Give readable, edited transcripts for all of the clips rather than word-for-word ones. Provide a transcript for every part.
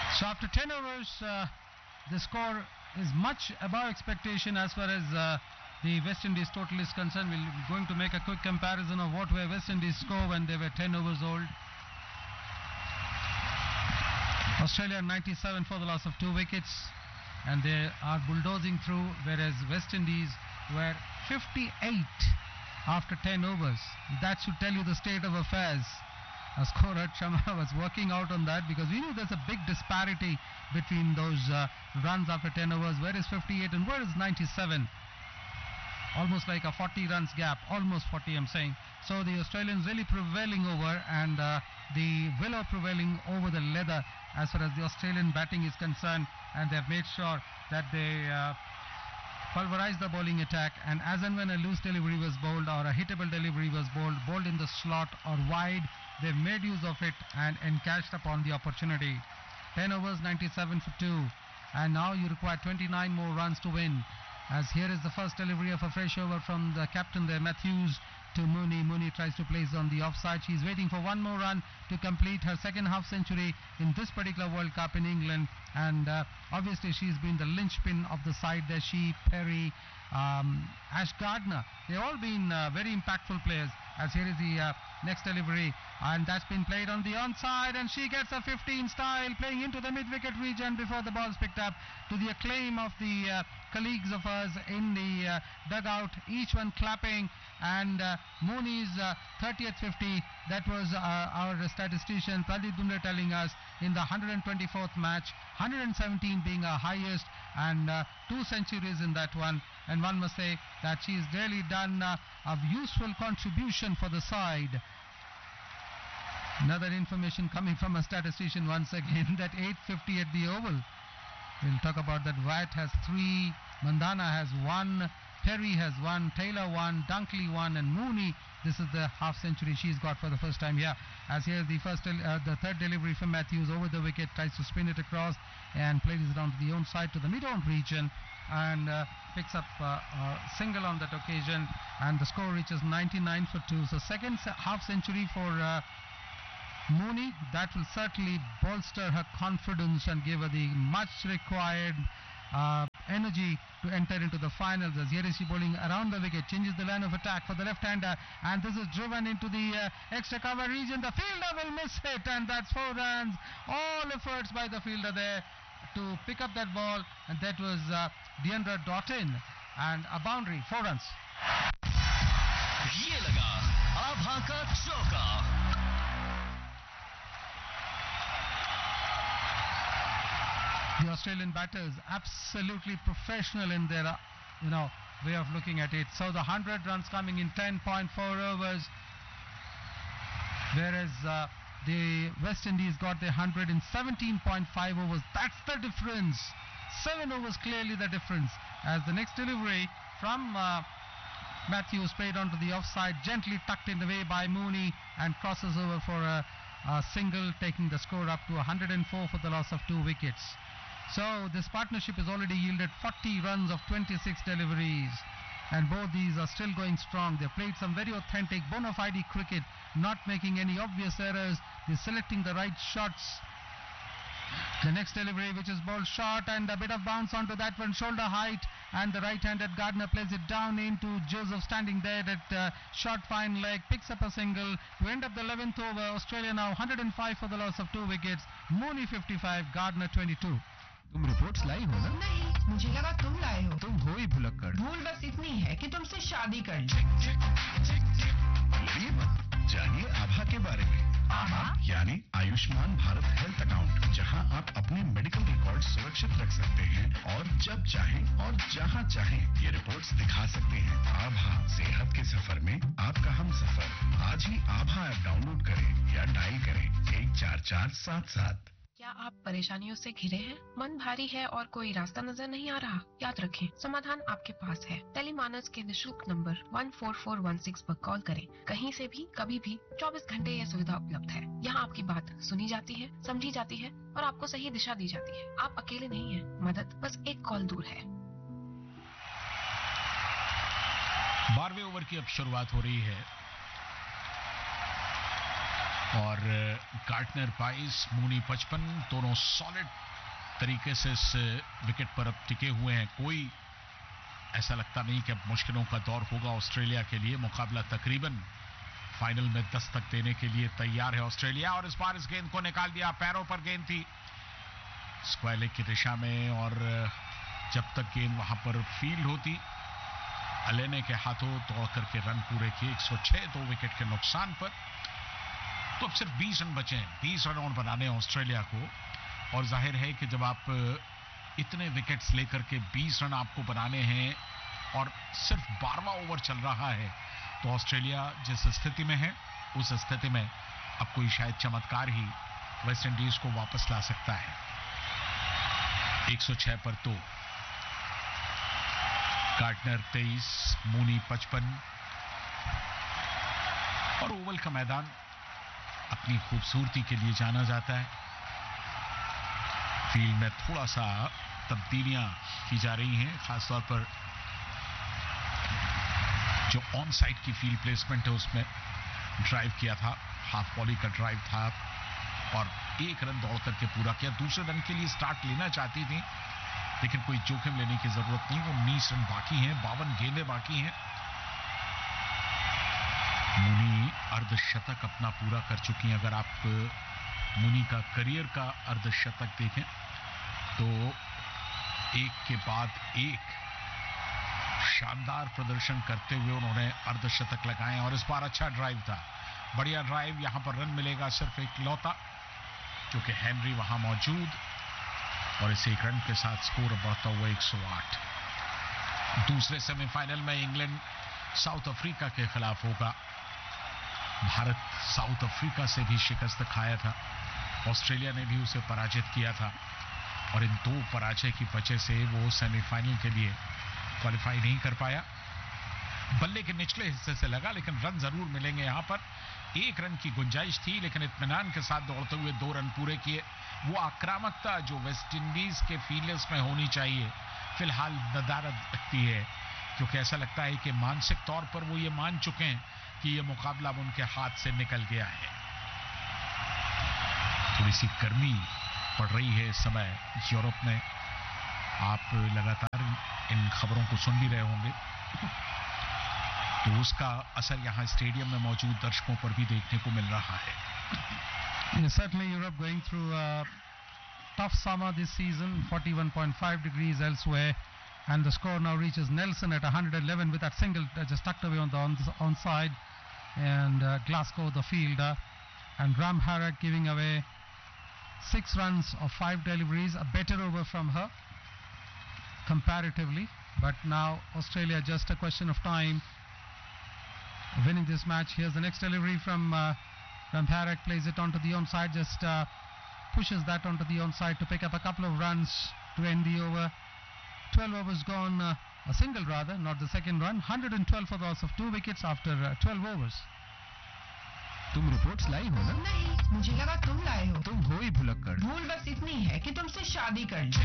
So after 10 overs, the score is much above expectation as far as the West Indies total is concerned. We're going to make a quick comparison of what were West Indies score when they were 10 overs old. Australia 97 for the loss of 2 wickets, and they are bulldozing through, whereas West Indies were 58 after 10 overs. That should tell you the state of affairs. Scorer Sharma was working out on that because we knew there's a big disparity between those runs after 10 overs. Where is 58 and where is 97? Almost like a 40 runs gap, almost 40 I'm saying. So the Australians really prevailing over, and the willow prevailing over the leather as far as the Australian batting is concerned, and they've made sure that they pulverize the bowling attack, and as and when a loose delivery was bowled or a hittable delivery was bowled in the slot or wide, they've made use of it and encashed upon the opportunity. 10 overs, 97 for 2, and now you require 29 more runs to win. As here is the first delivery of a fresh over from the captain there, Matthews, to Mooney. Mooney tries to place on the offside. She's waiting for one more run to complete her second half century in this particular World Cup in England, and obviously she's been the linchpin of the side there. She, Perry, Ash Gardner, they've all been very impactful players. As here is the next delivery, and that's been played on the onside, and she gets a 15 style, playing into the mid-wicket region before the ball's picked up, to the acclaim of the colleagues of us in the dugout, each one clapping. And Mooney's 30th 50, that was our statistician Pradeep Dumle telling us, in the 124th match, 117 being our highest, and 2 centuries in that one. And one must say that she's really done a useful contribution for the side. Another information coming from a statistician once again, that 850 at the Oval. We'll talk about that. Wyatt has 3, Mandana has 1, Perry has 1, Taylor 1, Dunkley 1, and Mooney, this is the half century she's got for the first time here. As here the third delivery from Matthews over the wicket, tries to spin it across and plays it onto the own side to the mid-on region, and picks up a single on that occasion, and the score reaches 99 for 2. So second half century for Mooney. That will certainly bolster her confidence and give her the much required energy to enter into the finals. As here is she bowling around the wicket, changes the line of attack for the left-hander, and this is driven into the extra cover region. The fielder will miss it, and that's 4 runs. All efforts by the fielder there to pick up that ball, and that was Deandra Doughton, and a boundary, 4 runs. ये लगा आभा का चौका. The Australian batters absolutely professional in their way of looking at it. So the 100 runs coming in 10.4 overs, whereas the West Indies got their 100 in 17.5 overs. That's the difference. 7 overs clearly the difference. As the next delivery from Matthews, played onto the offside, gently tucked in the way by Mooney, and crosses over for a single, taking the score up to 104 for the loss of 2 wickets. So this partnership has already yielded 40 runs of 26 deliveries, and both these are still going strong. They've played some very authentic, bona fide cricket, not making any obvious errors. They're selecting the right shots. The next delivery, which is bowled short, and a bit of bounce onto that one, shoulder height, and the right-handed Gardner plays it down into Joseph, standing there at short fine leg, picks up a single to end up the 11th over. Australia now 105 for the loss of 2 wickets. Mooney 55, Gardner 22. तुम reports लाई हो ना? नहीं, मुझे लगा तुम लाए हो. तुम हो ही भुलक्कड़. भूल बस इतनी है कि तुमसे शादी कर ली. भूलिए मत, जानिए आभा के बारे में. आभा यानी आयुष्मान भारत हेल्थ अकाउंट, जहां आप अपने मेडिकल रिकॉर्ड सुरक्षित रख सकते हैं और जब चाहें और जहां चाहें ये रिपोर्ट्स दिखा सकते हैं. आभा, सेहत के सफर में आपका हम सफर. आज ही आभा ऐप डाउनलोड करें या डायल करें 14477. क्या आप परेशानियों से घिरे हैं? मन भारी है और कोई रास्ता नजर नहीं आ रहा? याद रखें, समाधान आपके पास है. टेलीमानस के निशुल्क नंबर 14416 पर कॉल करें. कहीं से भी, कभी भी, 24 घंटे यह सुविधा उपलब्ध है. यहाँ आपकी बात सुनी जाती है, समझी जाती है और आपको सही दिशा दी जाती है. आप अकेले नहीं हैं. मदद बस एक कॉल दूर है. 12वें ओवर की अब शुरुआत हो रही है. और गार्टनर 22, मूनी 55, दोनों सॉलिड तरीके से इस विकेट पर अब टिके हुए हैं। कोई ऐसा लगता नहीं कि अब मुश्किलों का दौर होगा ऑस्ट्रेलिया के लिए। मुकाबला तकरीबन फाइनल में दस्तक देने के लिए तैयार है ऑस्ट्रेलिया। और इस बार इस गेंद को निकाल दिया, पैरों पर गेंद थी स्क्वायर लेग की दिशा में, और जब तक गेंद वहां पर फील्ड होती अलेने के हाथों दौड़ करके रन पूरे किए 106 2 विकेट के नुकसान पर। तो अब सिर्फ 20 रन बचे हैं, 20 रन और बनाने हैं ऑस्ट्रेलिया को। और जाहिर है कि जब आप इतने विकेट्स लेकर के 20 रन आपको बनाने हैं और सिर्फ 12वां ओवर चल रहा है, तो ऑस्ट्रेलिया जिस स्थिति में है उस स्थिति में अब कोई शायद चमत्कार ही वेस्ट इंडीज को वापस ला सकता है। 106 पर 2, गार्टनर 23, मूनी 55। और ओवल का मैदान अपनी खूबसूरती के लिए जाना जाता है। फील्ड में थोड़ा सा तब्दीलियां की जा रही हैं, खासतौर पर जो ऑन साइड की फील्ड प्लेसमेंट है उसमें ड्राइव किया था, हाफ वॉली का ड्राइव था और 1 रन दौड़ करके पूरा किया। दूसरे रन के लिए स्टार्ट लेना चाहती थी लेकिन कोई जोखिम लेने की जरूरत नहीं। 19 रन बाकी हैं, 52 गेंदें बाकी हैं। मुनी अर्धशतक अपना पूरा कर चुकी हैं। अगर आप मुनी का करियर का अर्धशतक देखें तो एक के बाद एक शानदार प्रदर्शन करते हुए उन्होंने अर्धशतक लगाए और इस बार अच्छा ड्राइव था, बढ़िया ड्राइव। यहां पर रन मिलेगा सिर्फ एक लौता क्योंकि हेनरी वहां मौजूद, और इस 1 रन के साथ स्कोर बढ़ता हुआ 108। दूसरे सेमीफाइनल में इंग्लैंड साउथ अफ्रीका के खिलाफ होगा। भारत साउथ अफ्रीका से भी शिकस्त खाया था, ऑस्ट्रेलिया ने भी उसे पराजित किया था और इन 2 पराजय की वजह से वो सेमीफाइनल के लिए क्वालिफाई नहीं कर पाया। बल्ले के निचले हिस्से से लगा लेकिन रन जरूर मिलेंगे। यहां पर 1 रन की गुंजाइश थी लेकिन इत्मीनान के साथ दौड़ते हुए 2 रन पूरे किए। वो आक्रामकता जो वेस्ट इंडीज के फील्डर्स में होनी चाहिए फिलहाल नदारद दिखती है, क्योंकि ऐसा लगता है कि मानसिक तौर पर वो ये मान चुके हैं कि ये मुकाबला अब उनके हाथ से निकल गया है। थोड़ी सी गर्मी पड़ रही है इस समय यूरोप में, आप लगातार इन खबरों को सुन भी रहे होंगे, तो उसका असर यहाँ स्टेडियम में मौजूद दर्शकों पर भी देखने को मिल रहा है। Yes, certainly Europe going through a tough summer this season, 41.5 degrees elsewhere, and the score now reaches Nelson at 111 with that single just tucked away on the onside, and Glasgow the fielder, and Ram Harak giving away 6 runs of 5 deliveries, a better over from her comparatively, but now Australia just a question of time winning this match. Here's the next delivery from Ram Harak, plays it onto the onside, just pushes that onto the onside to pick up a couple of runs to end the over. 12 overs gone, a single rather, not the second run. 112 for the loss of 2 wickets after 12 overs. तुम reports लाई हो ना? नहीं, मुझे लगा तुम लाए हो। तुम हो ही भुलक्कड़। भूल बस इतनी है कि तुमसे शादी कर ली।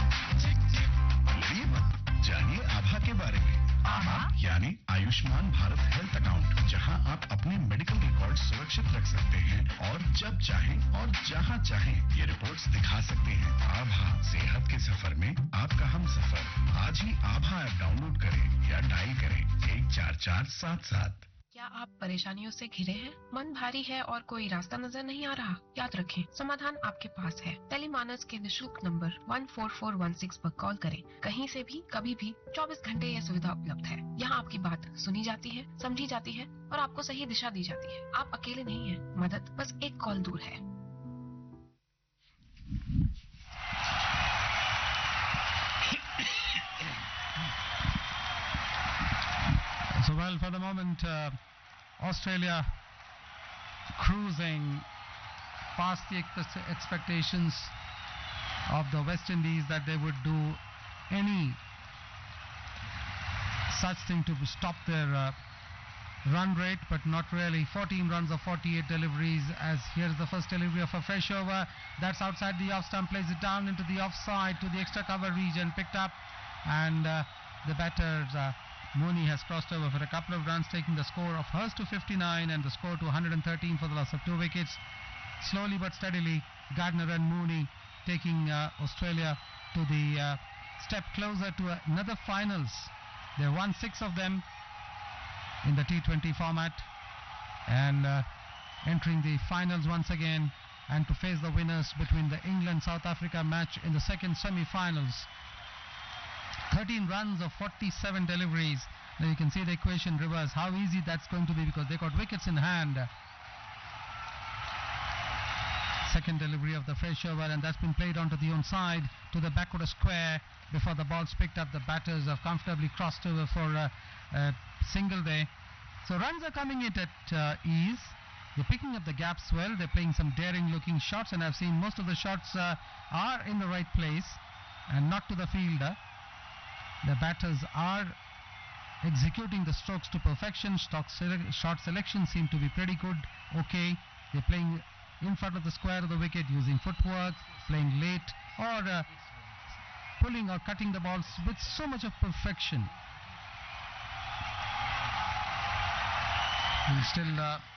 भूलिए मत, जानिए आभा के बारे में। आभा यानी आयुष्मान भारत हेल्थ अकाउंट, जहां आप अपने मेडिकल रिकॉर्ड सुरक्षित रख सकते हैं और जब चाहें और जहां चाहें ये रिपोर्ट्स दिखा सकते हैं। आभा, सेहत के सफर में आपका हम सफर। आज ही आभा ऐप डाउनलोड करें या डायल करें 14477। क्या आप परेशानियों से घिरे हैं? मन भारी है और कोई रास्ता नजर नहीं आ रहा? याद रखें, समाधान आपके पास है। टेलीमानस के निशुल्क नंबर 14416 पर कॉल करें। कहीं से भी, कभी भी, 24 घंटे यह सुविधा उपलब्ध है। यहाँ आपकी बात सुनी जाती है, समझी जाती है और आपको सही दिशा दी जाती है। आप अकेले नहीं हैं। मदद बस एक कॉल दूर है। So well, for the moment, Australia cruising past the expectations of the West Indies that they would do any such thing to stop their run rate, but not really. 14 runs of 48 deliveries, as here's the first delivery of a fresh over. That's outside the off stump, plays it down into the offside to the extra cover region, picked up, and the batters Mooney has crossed over for a couple of runs, taking the score of hers to 59 and the score to 113 for the loss of 2 wickets. Slowly but steadily, Gardner and Mooney taking Australia to the step closer to another finals. They won 6 of them in the T20 format and entering the finals once again, and to face the winners between the England-South Africa match in the second semi-finals. 13 runs of 47 deliveries. Now you can see the equation reverse, how easy that's going to be because they got wickets in hand. Second delivery of the fresh over, and that's been played onto the onside to the backward square before the ball's picked up. The batters have comfortably crossed over for a single day. So runs are coming in at ease. They're picking up the gaps well. They're playing some daring looking shots, and I've seen most of the shots are in the right place and not to the fielder. The batters are executing the strokes to perfection. Shot selection seem to be pretty good. Okay, they're playing in front of the square of the wicket using footwork, playing late, or pulling or cutting the balls with so much of perfection. And still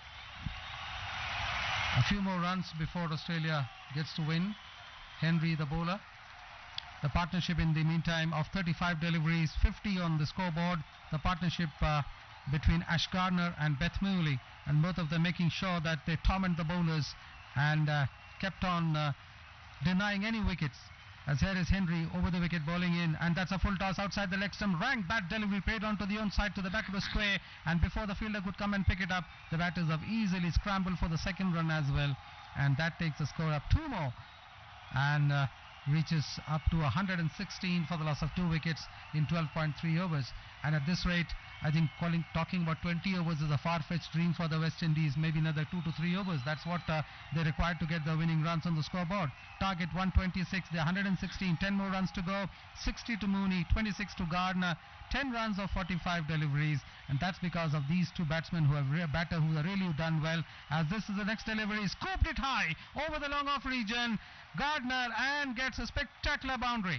a few more runs before Australia gets to win. Henry, the bowler. The partnership in the meantime of 35 deliveries, 50 on the scoreboard. The partnership between Ash Gardner and Beth Mealy, and both of them making sure that they torment the bowlers and kept on denying any wickets. As here is Henry over the wicket bowling in, and that's a full toss outside the leg stump. Rank bat delivery played onto the onside to the back of the square, and before the fielder could come and pick it up, the batters have easily scrambled for the second run as well, and that takes the score up 2 more and reaches up to 116 for the loss of 2 wickets in 12.3 overs. And at this rate, I think talking about 20 overs is a far-fetched dream for the West Indies. Maybe another 2 to 3 overs. That's what they required to get the winning runs on the scoreboard. Target 126, they're 116, 10 more runs to go. 60 to Mooney, 26 to Gardner, 10 runs of 45 deliveries, and that's because of these 2 batsmen who have really done well. As this is the next delivery, scooped it high over the long off region. Gardner and gets a spectacular boundary.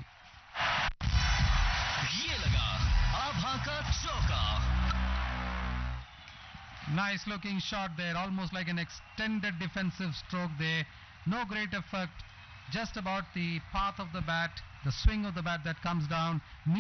ये लगा आभा का चौका. Nice looking shot there, almost like an extended defensive stroke there. No great effort, just about the path of the bat, the swing of the bat that comes down.